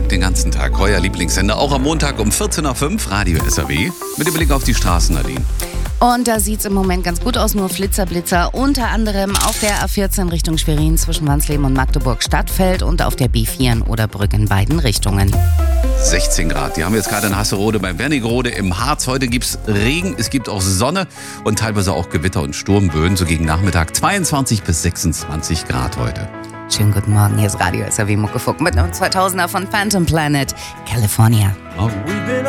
Montag, den ganzen Tag. Euer Lieblingssender, auch am Montag um 14.05 Uhr, Radio SAW. Mit dem Blick auf die Straßen, Nadine. Und da sieht es im Moment ganz gut aus, nur Flitzer, unter anderem auf der A14 Richtung Schwerin zwischen Wansleben und Magdeburg-Stadtfeld und auf der B4 in Oderbrück in beiden Richtungen. 16 Grad, die haben wir jetzt gerade in Hasserode beim Wernigerode im Harz. Heute gibt es Regen, es gibt auch Sonne und teilweise auch Gewitter und Sturmböen. So gegen Nachmittag 22 bis 26 Grad heute. Schönen guten Morgen, hier ist Radio SAW Muckefuck mit einem 2000er von Phantom Planet, California. Oh.